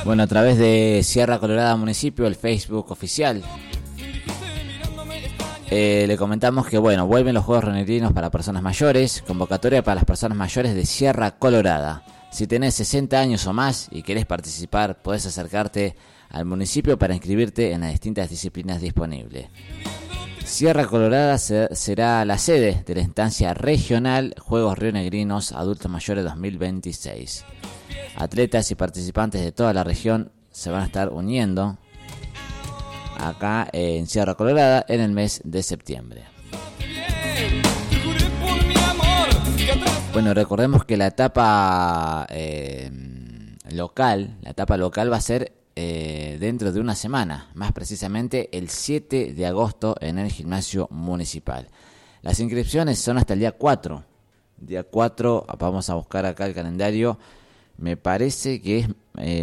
Bueno, a través de Sierra Colorada Municipio, el Facebook oficial, le comentamos que bueno, vuelven los Juegos Rionegrinos para personas mayores, convocatoria para las personas mayores de Sierra Colorada. Si tenés 60 años o más y querés participar, podés acercarte al municipio para inscribirte en las distintas disciplinas disponibles. Sierra Colorada será la sede de la instancia regional Juegos Rionegrinos Adultos Mayores 2026. Atletas y participantes de toda la región se van a estar uniendo acá en Sierra Colorada en el mes de septiembre. Bueno, recordemos que la etapa local va a ser dentro de una semana, más precisamente el 7 de agosto en el gimnasio municipal. Las inscripciones son hasta el día 4. Día 4, vamos a buscar acá el calendario. Me parece que es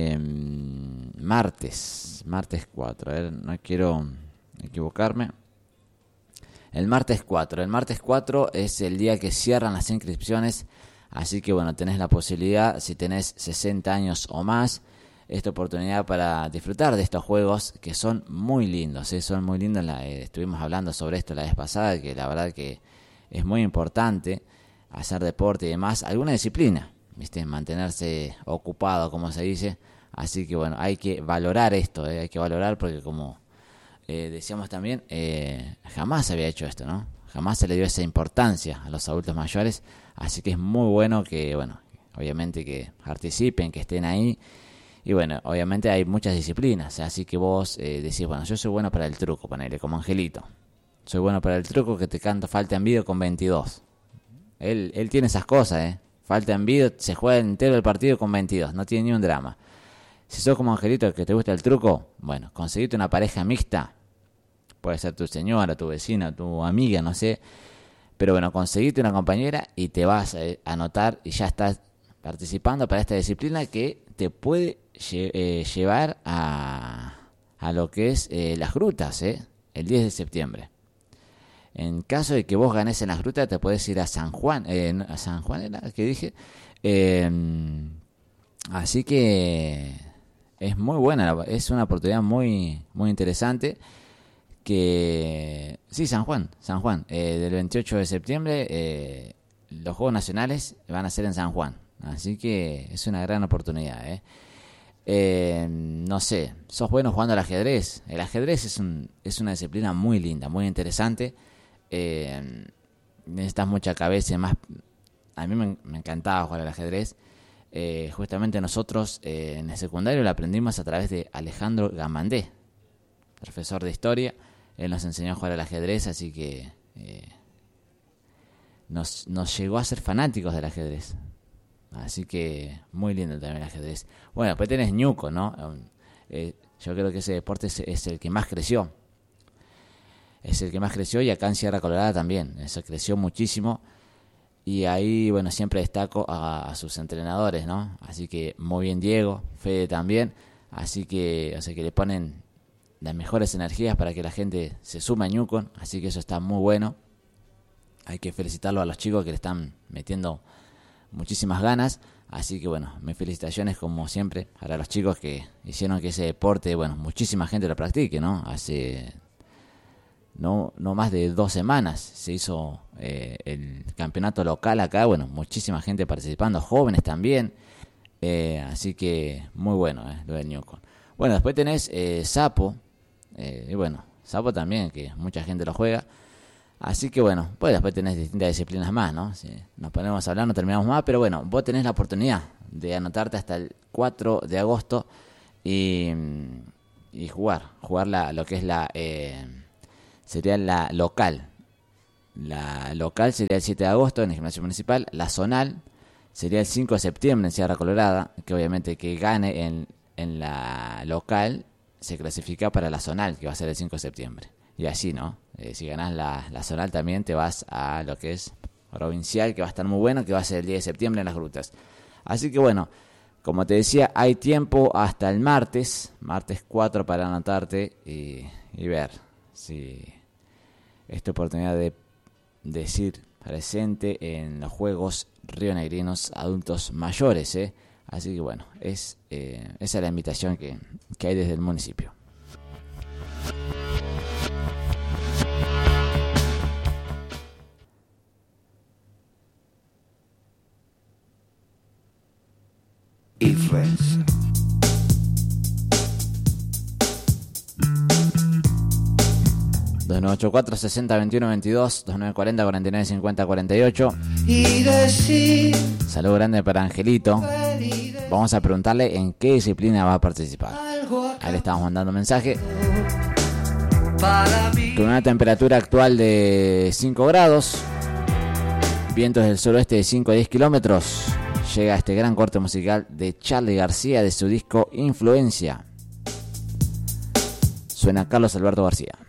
martes 4, a ver, no quiero equivocarme. El martes 4 es el día que cierran las inscripciones, así que bueno, tenés la posibilidad, si tenés 60 años o más, esta oportunidad para disfrutar de estos juegos que son muy lindos, son muy lindos. Estuvimos hablando sobre esto la vez pasada, que la verdad que es muy importante hacer deporte y demás, alguna disciplina, ¿viste? Mantenerse ocupado, como se dice. Así que bueno, hay que valorar esto, hay que valorar porque como decíamos también, jamás se había hecho esto, ¿no? Jamás se le dio esa importancia a los adultos mayores, así que es muy bueno que, bueno, obviamente que participen, que estén ahí. Y bueno, obviamente hay muchas disciplinas, así que vos decís, bueno, yo soy bueno para el truco, ponele, como Angelito. Soy bueno para el truco que te canto falta en video con 22. Él tiene esas cosas, falta en video, se juega entero el partido con 22, no tiene ni un drama. Si sos como Angelito que te gusta el truco, bueno, conseguite una pareja mixta. Puede ser tu señora, tu vecina, tu amiga, no sé. Pero bueno, conseguite una compañera y te vas a anotar y ya estás participando para esta disciplina que te puede llevar a lo que es las grutas, el 10 de septiembre. En caso de que vos ganes en las grutas, te puedes ir a San Juan. ¿A San Juan era que dije? Así que es muy buena, es una oportunidad muy, muy interesante. Que sí, San Juan, del 28 de septiembre, los Juegos Nacionales van a ser en San Juan. Así que es una gran oportunidad, no sé, ¿sos bueno jugando al ajedrez? El ajedrez es una disciplina muy linda, muy interesante. Necesitas mucha cabeza y más. A mí me encantaba jugar al ajedrez. Justamente nosotros en el secundario lo aprendimos a través de Alejandro Gamandé, profesor de historia. Él nos enseñó a jugar al ajedrez, así que nos llegó a ser fanáticos del ajedrez. Así que muy lindo también el ajedrez. Bueno, después tenés ñuco, ¿no? Yo creo que ese deporte es el que más creció. Es el que más creció, y acá en Sierra Colorada también. Eso creció muchísimo. Y ahí, bueno, siempre destaco a sus entrenadores, ¿no? Así que muy bien Diego, Fede también. Así que, o sea, que le ponen las mejores energías para que la gente se sume a Ñucon. Así que eso está muy bueno. Hay que felicitarlo a los chicos que le están metiendo muchísimas ganas. Así que bueno, mis felicitaciones como siempre para los chicos que hicieron que ese deporte, bueno, muchísima gente lo practique, ¿no? Hace no más de 2 semanas se hizo el campeonato local acá. Bueno, muchísima gente participando, jóvenes también. Así que muy bueno lo del Ñucon. Bueno, después tenés Sapo. Y bueno, Sapo también, que mucha gente lo juega. Así que bueno, pues después tenés distintas disciplinas más, ¿no? Si nos ponemos a hablar no terminamos más, pero bueno, vos tenés la oportunidad de anotarte hasta el 4 de agosto y jugar lo que es sería la local. La local sería el 7 de agosto en el gimnasio municipal. La zonal sería el 5 de septiembre en Sierra Colorada, que obviamente que gane en la local se clasifica para la zonal, que va a ser el 5 de septiembre. Y así, ¿no? Si ganás la zonal también te vas a lo que es provincial, que va a estar muy bueno, que va a ser el 10 de septiembre en las grutas. Así que bueno, como te decía, hay tiempo hasta el martes 4 para anotarte y ver si esta oportunidad de decir presente en los Juegos Rionegrinos Adultos Mayores, Así que bueno, esa es la invitación que hay desde el municipio. Friends. 2984 60 21 22, 2940 49 50 48. Saludo grande para Angelito. Vamos a preguntarle en qué disciplina va a participar. Ahí le estamos mandando mensaje. Con una temperatura actual de 5 grados, vientos del suroeste de 5 a 10 kilómetros, llega este gran corte musical de Charly García de su disco Influencia. Suena Carlos Alberto García.